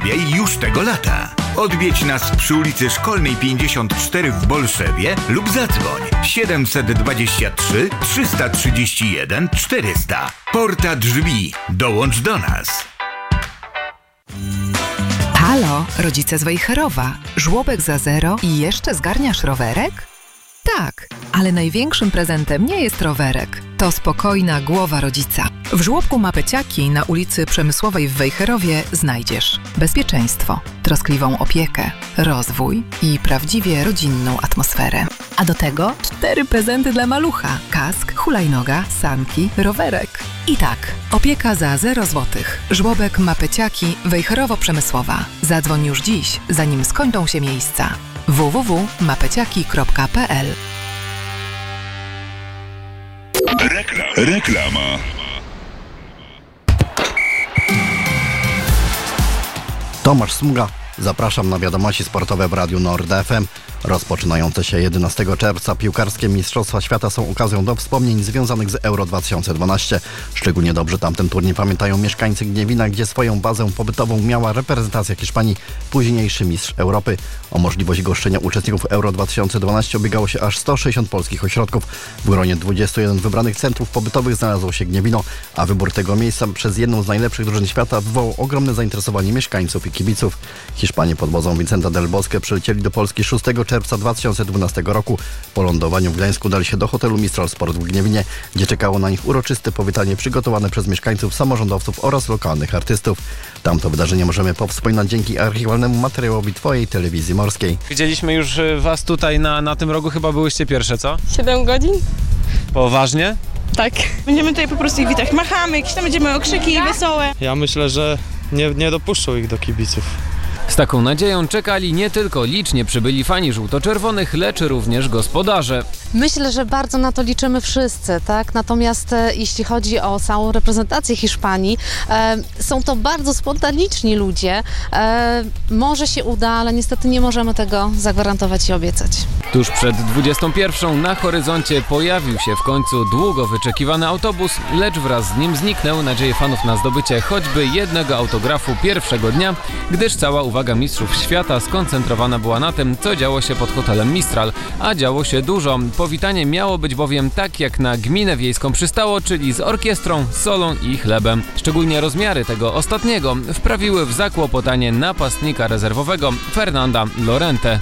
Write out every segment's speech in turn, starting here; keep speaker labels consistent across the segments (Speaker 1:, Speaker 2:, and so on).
Speaker 1: zamawiaj już tego lata. Odwiedź nas przy ulicy Szkolnej 54 w Bolszewie lub zadzwoń 723 331 400. Porta Drzwi. Dołącz do nas.
Speaker 2: Halo, rodzice z Wejherowa. Żłobek za 0 i jeszcze zgarniasz rowerek? Tak, ale największym prezentem nie jest rowerek. To spokojna głowa rodzica. W żłobku Mapeciaki na ulicy Przemysłowej w Wejherowie znajdziesz bezpieczeństwo, troskliwą opiekę, rozwój i prawdziwie rodzinną atmosferę. A do tego 4 prezenty dla malucha. Kask, hulajnoga, sanki, rowerek. I tak, opieka za 0 zł. Żłobek Mapeciaki Wejherowo-Przemysłowa. Zadzwoń już dziś, zanim skończą się miejsca. www.mapeciaki.pl.
Speaker 3: Reklama.
Speaker 4: Tomasz Smuga. Zapraszam na wiadomości sportowe w Radiu Nord FM. Rozpoczynające się 11 czerwca piłkarskie Mistrzostwa Świata są okazją do wspomnień związanych z Euro 2012. Szczególnie dobrze tamten turniej pamiętają mieszkańcy Gniewina, gdzie swoją bazę pobytową miała reprezentacja Hiszpanii, późniejszy mistrz Europy. O możliwość goszczenia uczestników Euro 2012 ubiegało się aż 160 polskich ośrodków. W gronie 21 wybranych centrów pobytowych znalazło się Gniewino, a wybór tego miejsca przez jedną z najlepszych drużyn świata wywołał ogromne zainteresowanie mieszkańców i kibiców. Hiszpanie pod wodzą Vincenta del Bosque przylecieli do Polski 6 czerwca 2012 roku. Po lądowaniu w Gdańsku udali się do hotelu Mistral Sport w Gniewinie, gdzie czekało na nich uroczyste powitanie przygotowane przez mieszkańców, samorządowców oraz lokalnych artystów. Tamto wydarzenie możemy powspominać dzięki archiwalnemu materiałowi Twojej telewizji morskiej.
Speaker 5: Widzieliśmy już Was tutaj na tym rogu, chyba byłyście pierwsze, co?
Speaker 6: 7 godzin?
Speaker 5: Poważnie?
Speaker 6: Tak. Będziemy tutaj po prostu ich witać. Machamy, jakieś tam będziemy okrzyki wesołe.
Speaker 7: Ja myślę, że nie dopuszczą ich do kibiców.
Speaker 5: Z taką nadzieją czekali nie tylko licznie przybyli fani żółto-czerwonych, lecz również gospodarze.
Speaker 8: Myślę, że bardzo na to liczymy wszyscy, tak? Natomiast jeśli chodzi o całą reprezentację Hiszpanii, są to bardzo spontaniczni ludzie. Może się uda, ale niestety nie możemy tego zagwarantować i obiecać.
Speaker 5: Tuż przed 21 na horyzoncie pojawił się w końcu długo wyczekiwany autobus, lecz wraz z nim zniknęły nadzieje fanów na zdobycie choćby jednego autografu pierwszego dnia, gdyż cała uwaga mistrzów świata skoncentrowana była na tym, co działo się pod hotelem Mistral, a działo się dużo. Powitanie miało być bowiem tak jak na gminę wiejską przystało, czyli z orkiestrą, solą i chlebem. Szczególnie rozmiary tego ostatniego wprawiły w zakłopotanie napastnika rezerwowego Fernanda Llorente.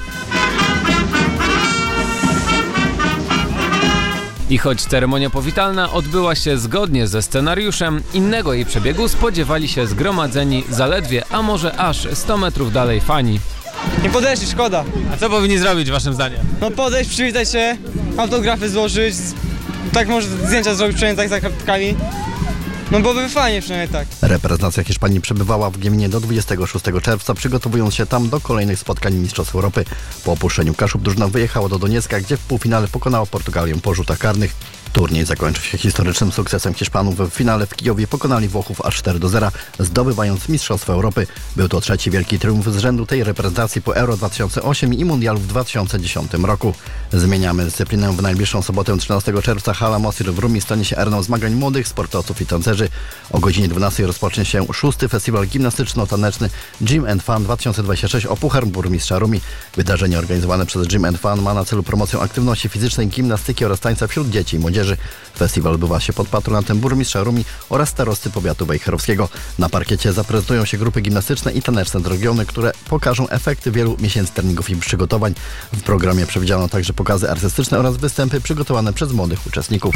Speaker 5: I choć ceremonia powitalna odbyła się zgodnie ze scenariuszem, innego jej przebiegu spodziewali się zgromadzeni zaledwie, a może aż 100 metrów dalej fani.
Speaker 7: Nie podeszli, szkoda.
Speaker 5: A co powinni zrobić waszym zdaniem?
Speaker 7: No podejść, przywitać się, autografy złożyć, tak może zdjęcia zrobić przynajmniej tak za kartkami. No byłoby fajnie przynajmniej tak.
Speaker 4: Reprezentacja Hiszpanii przebywała w Gniewnie do 26 czerwca, przygotowując się tam do kolejnych spotkań Mistrzostw Europy. Po opuszczeniu Kaszub drużyna wyjechała do Doniecka, gdzie w półfinale pokonała Portugalię po rzutach karnych. Turniej zakończył się historycznym sukcesem Hiszpanów. W finale w Kijowie pokonali Włochów aż 4-0, zdobywając Mistrzostwo Europy. Był to trzeci wielki triumf z rzędu tej reprezentacji po Euro 2008 i Mundialu w 2010 roku. Zmieniamy dyscyplinę. W najbliższą sobotę 13 czerwca hala Mosir w Rumi stanie się areną zmagań młodych sportowców i tancerzy. O godzinie 12 rozpocznie się 6. Festiwal gimnastyczno-taneczny Gym & Fun 2026 o Puchar Burmistrza Rumi. Wydarzenie organizowane przez Gym & Fun ma na celu promocję aktywności fizycznej, gimnastyki oraz tańca wśród dzieci i młodzieży. Festiwal odbywa się pod patronatem burmistrza Rumi oraz starosty powiatu wejherowskiego. Na parkiecie zaprezentują się grupy gimnastyczne i taneczne z regionu, które pokażą efekty wielu miesięcy treningów i przygotowań. W programie przewidziano także pokazy artystyczne oraz występy przygotowane przez młodych uczestników.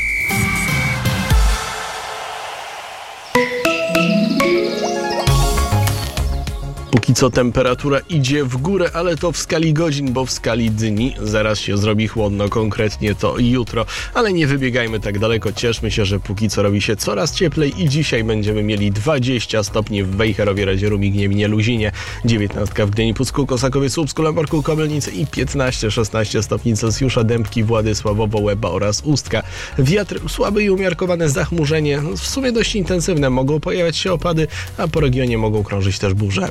Speaker 9: Póki co temperatura idzie w górę, ale to w skali godzin, bo w skali dni zaraz się zrobi chłodno, konkretnie to jutro. Ale nie wybiegajmy tak daleko, cieszmy się, że póki co robi się coraz cieplej i dzisiaj będziemy mieli 20 stopni w Wejherowie, Radzie Rumi, Gniewinie, Luzinie, 19 w Gdyni, Pucku, Kosakowie, Słupsku, Lęborku, Komelnicy i 15-16 stopni Celsjusza, Dębki, Władysławowo, Łeba oraz Ustka. Wiatr słaby i umiarkowane zachmurzenie, w sumie dość intensywne, mogą pojawiać się opady, a po regionie mogą krążyć też burze.